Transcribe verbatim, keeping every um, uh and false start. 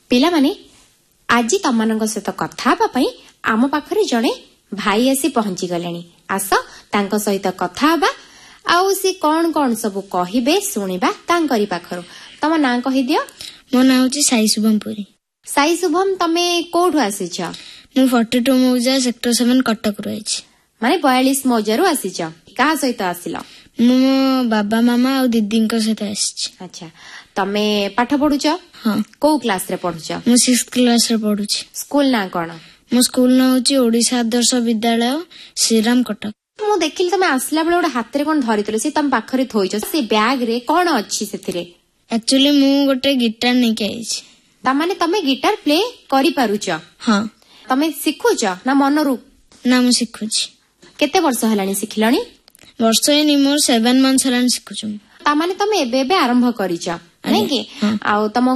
ପିଲାମାନେ ଆଜି ତମାନଙ୍କ ସହିତ କଥା ହେବା ପାଇଁ ଆମ ପାଖରେ ଜଣେ ଭାଇ ଆସି ପହଞ୍ଚି ଗଲେଣି। ଆସ ତାଙ୍କ ସହିତ କଥା ହେବା, ଆଉ ସେ କଣ କଣ ସବୁ କହିବେ ଶୁଣିବା ତାଙ୍କରି ପାଖରୁ। ତମ ନାଁ କହିଦିଅ। ମୋ ନାଁ ହଉଛି ସାଇ ଶୁଭମ ପୁରୀ। ସାଇ ଶୁଭମ, ତମେ କୋଉଠୁ ଆସିଛ? ମୁଁ ଫର୍ଟି ଟୁ ମୌଜା ସେକ୍ଟର ସେଭେନ କଟକରୁ ଆଇଛି। ମାନେ ବୟାଳିଶ ମୌଜାରୁ ଆସିଛ। କାହା ସହିତ ଆସିଲ? ମୁଁ ମୋ ବାବା ମାମା ଆଉ ଦିଦିଙ୍କ ସହିତ ଆସିଛି। ଆଚ୍ଛା, ତମେ ପାଠ ପଢୁଛ? ହଁ। କୋଉ କ୍ଲାସ ରେ ପଢୁଛ? ମୁଁ ସିକ୍ସ କ୍ଲାସ ରେ ପଢୁଛି। ସ୍କୁଲ ନାଁ କଣ? ମୋ ସ୍କୁଲ ନାଁ ହଉଛି ଓଡିଶା ଆଦର୍ଶ ବିଦ୍ୟାଳୟ ଶ୍ରୀରାମ କଟକ। ମୁଁ ଦେଖିଲି ତମେ ଆସିଲା ବେଳେ ଗୋଟେ ହାତରେ କଣ ଧରିଥିଲ, ସେ ତମ ପାଖରେ ଥୋଇଛ। ସେ ବ୍ୟାଗ ରେ କଣ ଅଛି ସେଥିରେ? ଆକ୍ଚୁଆଲି ମୁଁ ଗୋଟେ ଗିଟାର ନେଇକି ଆଇଛି। ତାମାନେ ତମେ ଗିଟାର ପ୍ଲେ କରିପାରୁଛ? ହଁ। ତମେ ଶିଖୁଛ ନା ମନରୁ? ନା, ମୁଁ ଶିଖୁଛି। କେତେ ବର୍ଷ ହେଲାଣି ଶିଖିଲଣି? ବର୍ଷ ହେଇନି, ମୋର ସେଭେନ ମନ୍ଥs ହେଲାଣି ଶିଖୁଛୁ। ତାମାନେ ତମେ ଏବେ ଏବେ ଆରମ୍ଭ କରିଛ, ନାଇଁ କି? ଆଉ ତମ